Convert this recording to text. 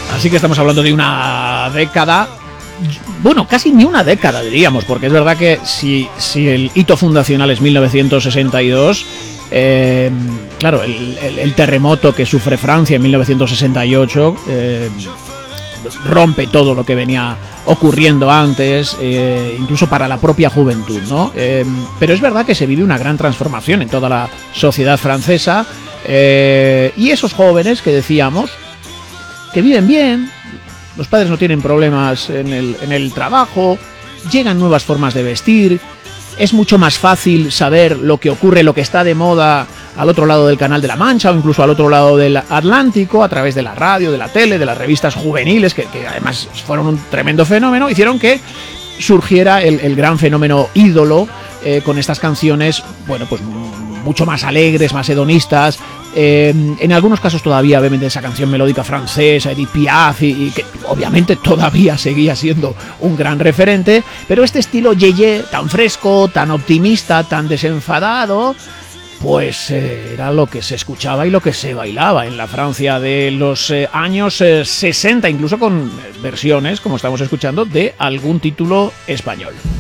Así que estamos hablando de una década, bueno, casi ni una década diríamos, porque es verdad que si el hito fundacional es 1962, claro, el terremoto que sufre Francia en 1968 rompe todo lo que venía ocurriendo antes, incluso para la propia juventud, ¿no? Pero es verdad que se vive una gran transformación en toda la sociedad francesa, y esos jóvenes que decíamos que viven bien, los padres no tienen problemas en el trabajo, llegan nuevas formas de vestir, es mucho más fácil saber lo que ocurre, lo que está de moda al otro lado del Canal de la Mancha o incluso al otro lado del Atlántico, a través de la radio, de la tele, de las revistas juveniles, que además fueron un tremendo fenómeno, hicieron que surgiera el gran fenómeno ídolo, con estas canciones, bueno, pues mucho más alegres, más hedonistas. En algunos casos todavía obviamente esa canción melódica francesa, Edith Piaf, y que obviamente todavía seguía siendo un gran referente, pero este estilo yeye, tan fresco, tan optimista, tan desenfadado, pues era lo que se escuchaba y lo que se bailaba en la Francia de los años 60, incluso con versiones, como estamos escuchando, de algún título español.